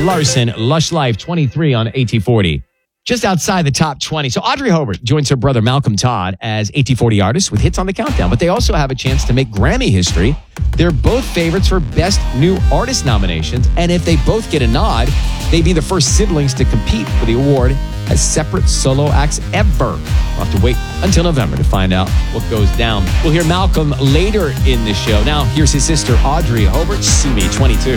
Larson, Lush Life, 23 on AT40. Just outside the top 20. So Audrey Hobart joins her brother Malcolm Todd as AT40 artists with hits on the countdown, but they also have a chance to make Grammy history. They're both favorites for Best New Artist nominations, and if they both get a nod, they'd be the first siblings to compete for the award as separate solo acts ever. We'll have to wait until November to find out what goes down. We'll hear Malcolm later in the show. Now, here's his sister Audrey Hobart, Sue Me 22.